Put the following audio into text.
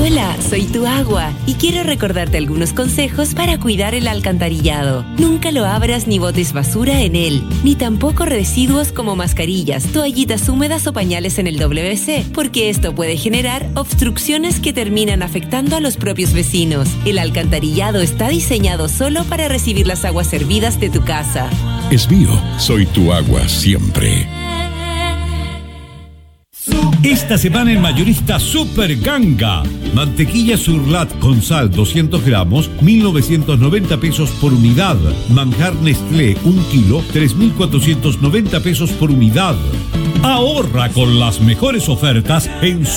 Hola, soy tu agua y quiero recordarte algunos consejos para cuidar el alcantarillado. Nunca lo abras ni botes basura en él, ni tampoco residuos como mascarillas, toallitas húmedas o pañales en el WC, porque esto puede generar obstrucciones que terminan afectando a los propios vecinos. El alcantarillado está diseñado solo para recibir las aguas servidas de tu casa. Es mío, soy tu agua siempre. Esta semana en Mayorista Super Ganga. Mantequilla Surlat con sal 200 gramos, 1.990 pesos por unidad. Manjar Nestlé 1 kilo, 3.490 pesos por unidad. Ahorra con las mejores ofertas en